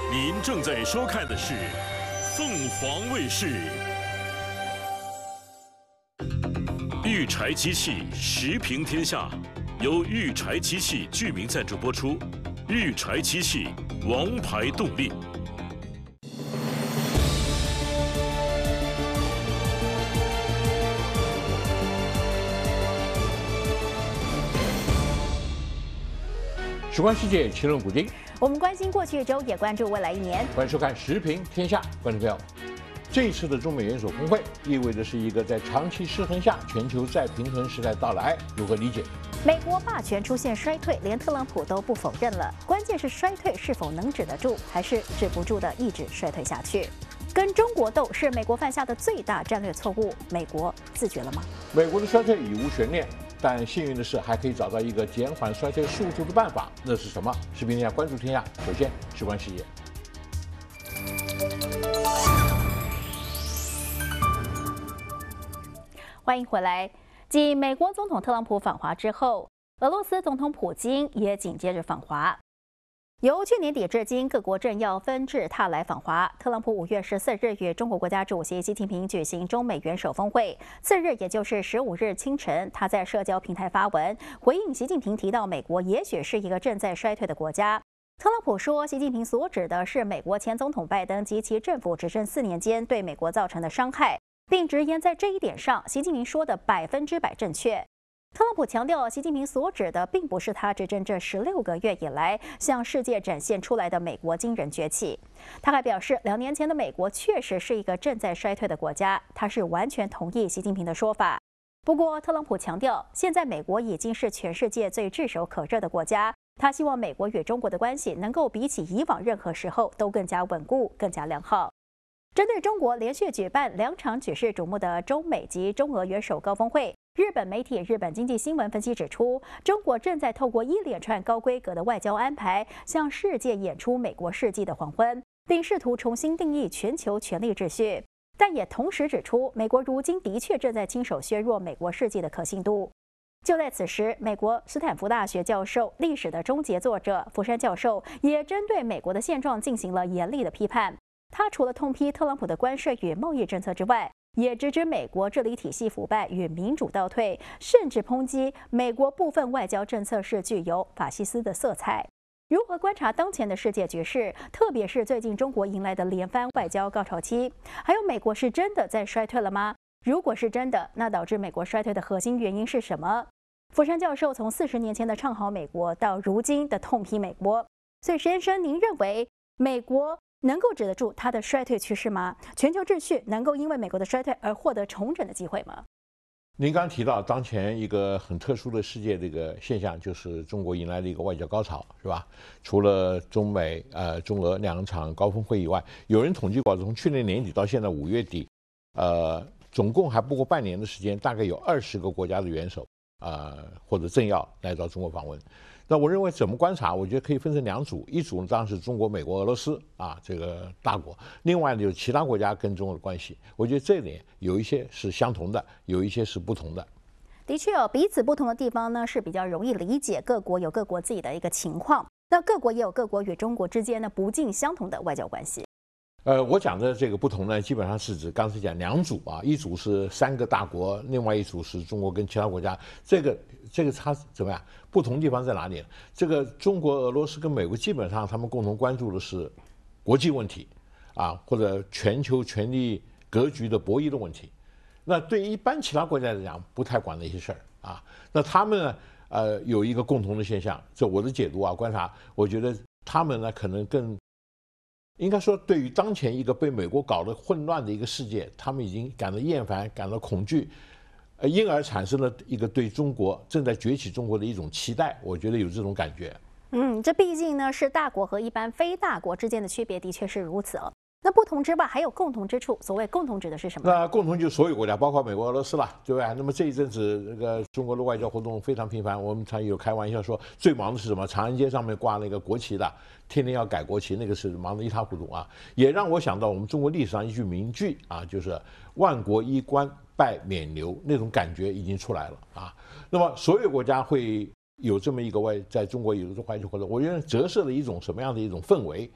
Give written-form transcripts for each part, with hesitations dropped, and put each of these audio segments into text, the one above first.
您正在收看的是凤凰卫视。育柴机器时评天下，由育柴机器居民赞助播出。育柴机器，王牌动力。 时光世界，奇论古今。 我们关心过去一周，也关注未来一年。 欢迎收看《时评天下》，观众朋友，这一次的中美元首峰会意味着是一个在长期失衡下全球再平衡时代到来，如何理解？ 美国霸权出现衰退，连特朗普都不否认了。关键是衰退是否能止得住，还是止不住的一直衰退下去？跟中国斗是美国犯下的最大战略错误，美国自觉了吗？ 美国的衰退已无悬念。但幸运的是，还可以找到一个减缓衰退速度的办法，那是什么？视频天下关注天下，首先事关世界。 欢迎回来。继美国总统特朗普访华之后，俄罗斯总统普京也紧接着访华。由去年底至今，各国政要纷至沓来访华。特朗普5月14日与中国国家主席习近平举行中美元首峰会，次日也就是15日清晨，他在社交平台发文回应习近平提到美国也许是一个正在衰退的国家。特朗普说，习近平所指的是美国前总统拜登及其政府执政4年间对美国造成的伤害，并直言在这一点上，习近平说的100%正确。特朗普强调，习近平所指的并不是他执政这16个月以来向世界展现出来的美国惊人崛起。他还表示，2年前的美国确实是一个正在衰退的国家，他是完全同意习近平的说法。不过，特朗普强调，现在美国已经是全世界最炙手可热的国家。他希望美国与中国的关系能够比起以往任何时候都更加稳固、更加良好。针对中国连续举办2场举世瞩目的中美及中俄元首高峰会，日本媒体日本经济新闻分析指出，中国正在透过一连串高规格的外交安排，向世界演出美国世纪的黄昏，并试图重新定义全球权力秩序。但也同时指出，美国如今的确正在亲手削弱美国世纪的可信度。就在此时，美国斯坦福大学教授、《历史的终结》作者福山教授也针对美国的现状进行了严厉的批判。他除了痛批特朗普的关税与贸易政策之外，也直指美国治理体系腐败与民主倒退，甚至抨击美国部分外交政策是具有法西斯的色彩。如何观察当前的世界局势，特别是最近中国迎来的连番外交高潮期？还有，美国是真的在衰退了吗？如果是真的，那导致美国衰退的核心原因是什么？福山教授从40年前的唱好美国，到如今的痛批美国。所以，石先生，您认为美国能够止得住它的衰退趋势吗？全球秩序能够因为美国的衰退而获得重整的机会吗？ 您刚提到当前一个很特殊的世界这个现象，就是中国迎来了一个外交高潮，是吧？除了中美、中俄2场高峰会以外，有人统计过，从去年年底到现在5月底，总共还不过半年的时间，大概有20个国家的元首或者政要来到中国访问。那我认为怎么观察？我觉得可以分成2组，一组呢当然是中国、美国、俄罗斯这个大国，另外呢有其他国家跟中国的关系。我觉得这一点有一些是相同的，有一些是不同的。 的确彼此不同的地方呢是比较容易理解，各国有各国自己的一个情况，那各国也有各国与中国之间呢不尽相同的外交关系。 我讲的这个不同呢，基本上是指刚才讲2组一组是3个大国，另外一组是中国跟其他国家。这个差怎么样？不同地方在哪里呢？这个中国、俄罗斯跟美国基本上他们共同关注的是国际问题或者全球权力格局的博弈的问题。那对一般其他国家来讲，不太管那些事儿那他们呢，有一个共同的现象，这我的解读观察，我觉得他们呢可能更。应该说，对于当前一个被美国搞得混乱的一个世界，他们已经感到厌烦，感到恐惧，因而产生了一个对中国正在崛起中国的一种期待。我觉得有这种感觉。 这毕竟呢是大国和一般非大国之间的区别，的确是如此那不同之外还有共同之处，所谓共同指的是什么？ 那共同就是所有国家，包括美国、俄罗斯了，对吧？那么这一阵子，这个中国的外交活动非常频繁。我们常有开玩笑说，最忙的是什么？长安街上面挂那个国旗的，天天要改国旗，那个是忙得一塌糊涂也让我想到我们中国历史上一句名句就是“万国衣冠拜冕旒”，那种感觉已经出来了那么所有国家会有这么一个在中国有这个外交活动，我觉得折射了一种什么样的一种氛围？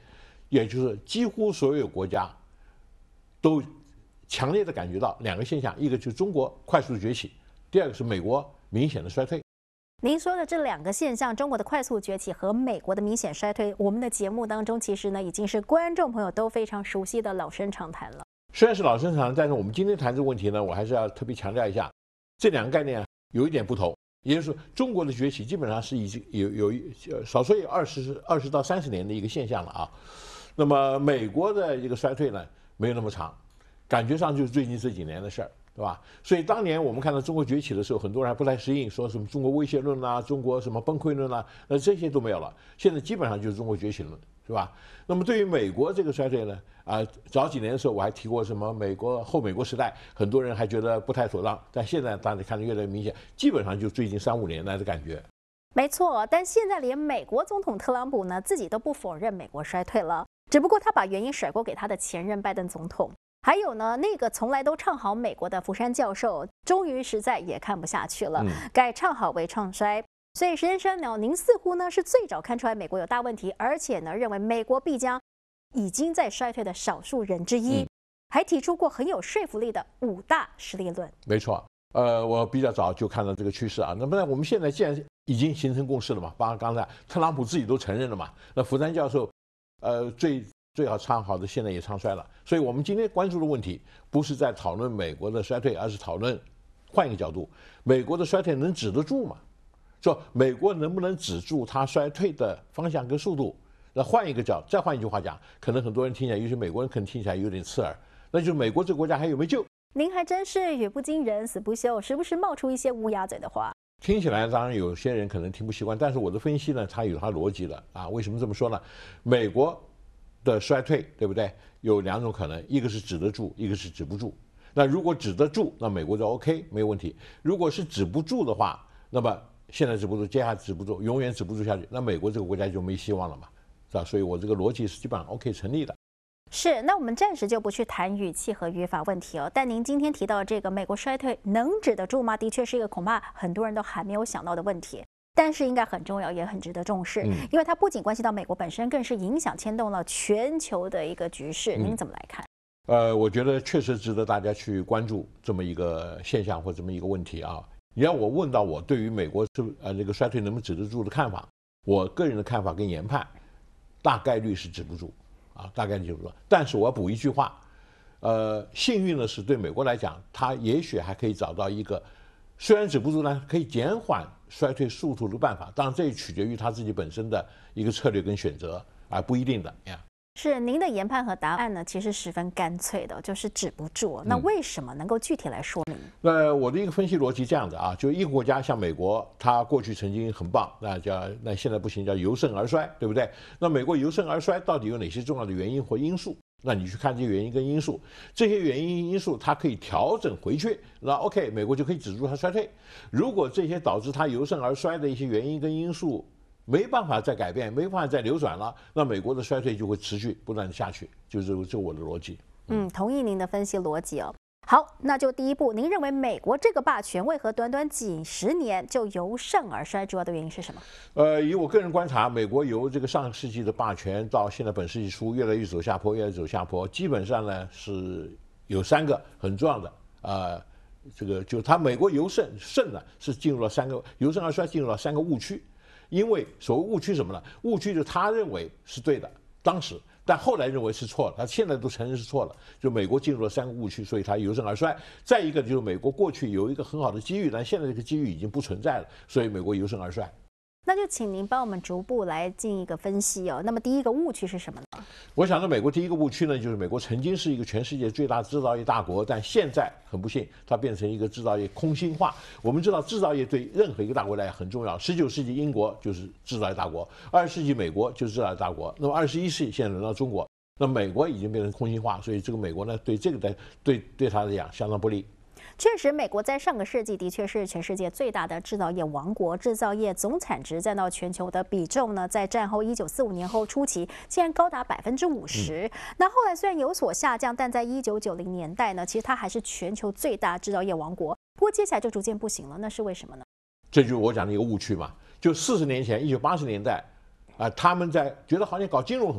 也就是几乎所有国家都强烈的感觉到两个现象，一个就是中国快速崛起，第二个是美国明显的衰退。 您说的这两个现象，中国的快速崛起和美国的明显衰退，我们的节目当中其实呢已经是观众朋友都非常熟悉的老生常谈了。 虽然是老生常谈，但是我们今天谈这个问题呢，我还是要特别强调一下，这两个概念有一点不同。也就是说，中国的崛起基本上是已经少说有20到30年的一个现象了啊。那么美国的一个衰退呢，没有那么长，感觉上就是最近这几年的事儿，对吧？所以当年我们看到中国崛起的时候，很多人还不太适应，说什么中国威胁论啦、中国什么崩溃论啦，那这些都没有了。现在基本上就是中国崛起论，是吧？那么对于美国这个衰退呢，早几年的时候我还提过什么后美国时代，很多人还觉得不太妥当，但现在大家看得越来越明显，基本上就最近3、5年来的感觉。 没错，但现在连美国总统特朗普呢自己都不否认美国衰退了，只不过他把原因甩锅给他的前任拜登总统。还有呢，那个从来都唱好美国的福山教授，终于实在也看不下去了，改唱好为唱衰。所以石先生呢，您似乎呢是最早看出来美国有大问题，而且呢认为美国必将已经在衰退的少数人之一，还提出过很有说服力的5大实力论。 没错，我比较早就看到这个趋势啊。那么我们现在既然已经形成共识了嘛，包括刚才特朗普自己都承认了嘛，那福山教授，最好唱好的现在也唱衰了。所以我们今天关注的问题不是在讨论美国的衰退，而是讨论换一个角度，美国的衰退能止得住吗？说美国能不能止住它衰退的方向跟速度？那再换一句话讲，可能很多人听起来，尤其美国人可能听起来有点刺耳，那就是美国这个国家还有没有救？ 您还真是语不惊人死不休，时不时冒出一些乌鸦嘴的话。 听起来当然有些人可能听不习惯，但是我的分析呢，它有它逻辑的啊。为什么这么说呢？美国的衰退，对不对？有2种可能，一个是止得住，一个是止不住。那如果止得住，那美国就 OK 没有问题；如果是止不住的话，那么现在止不住，接下来止不住，永远止不住下去，那美国这个国家就没希望了嘛，是吧？所以我这个逻辑是基本上 OK 成立的。 是，那我们暂时就不去谈语气和语法问题哦。但您今天提到这个美国衰退能止得住吗？的确是一个恐怕很多人都还没有想到的问题。但是应该很重要，也很值得重视，因为它不仅关系到美国本身，更是影响牵动了全球的一个局势。您怎么来看？ 我觉得确实值得大家去关注这么一个现象或这么一个问题啊。你要我问到我对于美国这个衰退能不能止得住的看法，我个人的看法跟研判，大概率是止不住啊，大概率止不住。但是我要补一句话，幸运的是对美国来讲，它也许还可以找到一个虽然止不住呢，可以减缓衰退速度的办法。当然，这也取决于他自己本身的一个策略跟选择，不一定的呀。 是您的研判和答案呢，其实十分干脆的，就是止不住。那为什么能够具体来说明？ 那我的一个分析逻辑这样的啊，就一个国家像美国，它过去曾经很棒，那现在不行，叫由盛而衰，对不对？那美国由盛而衰到底有哪些重要的原因或因素？那你去看这些原因跟因素，这些原因因素它可以调整回去，那 OK， 美国就可以止住它衰退。如果这些导致它由盛而衰的一些原因跟因素没办法再改变，没办法再扭转了，那美国的衰退就会持续不断的下去，就是我的逻辑。 同意您的分析逻辑哦。好，那就第一步，您认为美国这个霸权为何短短几十年就由盛而衰？主要的原因是什么？ 以我个人观察，美国由这个上个世纪的霸权到现在本世纪初越来越走下坡，越来越走下坡，基本上呢是有3个很重要的，这个就它美国由盛呢是进入了由盛而衰进入了3个误区。因为所谓误区什么呢？误区就是他认为是对的，当时，但后来认为是错的，他现在都承认是错了。就美国进入了3个误区，所以它由盛而衰。再一个就是美国过去有一个很好的机遇，但现在这个机遇已经不存在了，所以美国由盛而衰。 那就请您帮我们逐步来进一个分析哦。那么第一个误区是什么呢？ 我想到美国第一个误区呢，就是美国曾经是一个全世界最大制造业大国，但现在很不幸，它变成一个制造业空心化。我们知道制造业对任何一个大国来讲很重要。19世纪英国就是制造业大国，20世纪美国就是制造业大国，那么21世纪现在轮到中国，那美国已经变成空心化，所以这个美国呢，对这个对它来讲相当不利。 确实，美国在上个世纪的确是全世界最大的制造业王国，制造业总产值占到全球的比重呢，在战后1945年后初期竟然高达50%。那后来虽然有所下降，但在1990年代呢，其实它还是全球最大制造业王国。不过接下来就逐渐不行了，那是为什么呢？ 这就是我讲的一个误区嘛。就40年前，1980年代，他们在觉得好像搞金融很棒，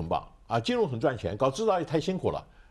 啊，金融很赚钱，搞制造业太辛苦了。